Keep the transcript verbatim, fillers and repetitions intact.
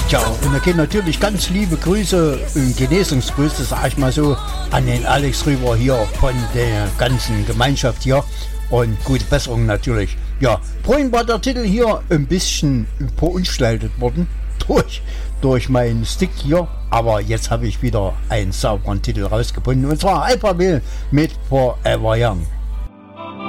Tja, und da gehen natürlich ganz liebe Grüße und Genesungsgrüße, sag ich mal so, an den Alex rüber hier von der ganzen Gemeinschaft hier und gute Besserung natürlich. Ja, vorhin war der Titel hier ein bisschen verunstaltet worden durch, durch meinen Stick hier, aber jetzt habe ich wieder einen sauberen Titel rausgefunden und zwar Alphaville mit Forever Young.